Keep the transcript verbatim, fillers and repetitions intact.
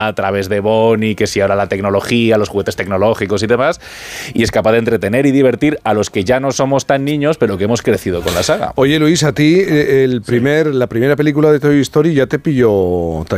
a través de Bonnie, que si ahora la tecnología, los juguetes tecnológicos y demás, y es capaz de entretener y divertir a los que ya no somos tan niños, pero que hemos crecido con la saga. Oye, Luis, a ti el primer, sí. la primera película de Toy Story ya te pilló